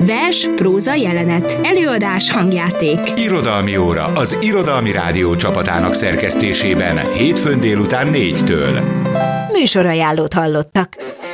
Vers, próza, jelenet. Előadás, hangjáték. Irodalmi óra az Irodalmi Rádió csapatának szerkesztésében hétfőn délután 4-től. Műsorajánlót hallottak.